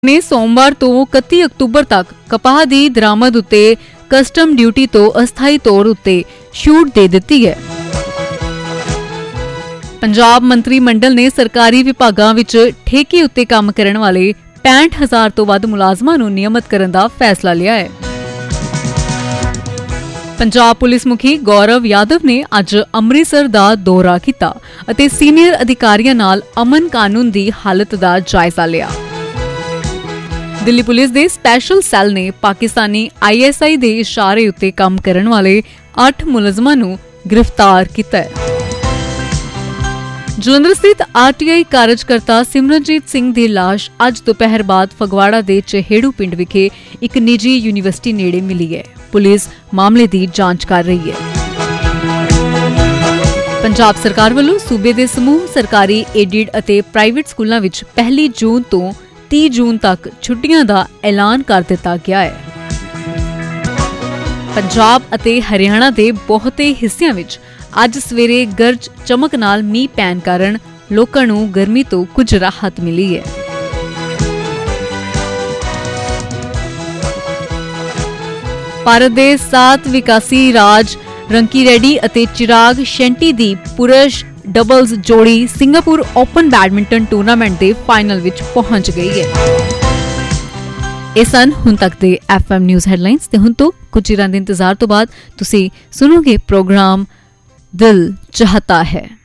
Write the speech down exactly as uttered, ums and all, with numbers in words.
ने सोमवार तो इकतीस अक्तूबर तक कपाह दी दरामद उत्ते कस्टम ड्यूटी तो अस्थाई तौर उत्ते छूट दे दित्ती है। पंजाब मंत्री मंडल ने सरकारी विभागां विच ठेके उत्ते काम करन वाले पैंठ हजार तो वध मुलाजमां नूं नियमित करन दा फैसला लिया है। पंजाब पुलिस मुखी गौरव यादव ने अज अमृतसर दा दौरा कीता अते सीनियर अधिकारियों नाल अमन कानून दी हालत दा जायजा लिया। दिल्ली पुलिस दे स्पैशल सैल ने पाकिस्तानी आई एस आई दे इशारे उत्ते काम करन वाले अठ मुलजमां नूं गिरफ्तार कीता है। जलंधर स्थित आर टी आई कार्यकर्ता सिमरनजीत सिंह दी लाश अज दोपहर बाद फगवाड़ा दे चहेड़ू पिंड विखे एक निजी यूनीवर्सिटी नेड़े मिली है। पुलिस मामले दी जांच कर रही है। पंजाब सरकार वालों सूबे दे समूह सरकारी एडिड अते प्राइवेट स्कूलों विच पहली जून तो तीस जून तक छुट्टियां दा ऐलान कर दिता गया है। पंजाब अते हरियाणा दे बहुते हिस्सियां विच अज सवेरे गरज चमक नाल मींह पैण कारण लोकां नूं गर्मी तो कुछ राहत मिली है। भारत दे सात विकासी राज रंकी रेड्डी अते चिराग शेट्टी दी पुरुष डबल्स जोड़ी सिंगापुर ओपन बैडमिंटन टूर्नामेंट दे फाइनल विच पहुंच गई है। इस सन हुण तक दे एफ एम न्यूज़ हेडलाइंस ते हुण तो कुछ चिरां दे इंतजार तो बाद तुसी सुनोगे प्रोग्राम दिल चाहता है।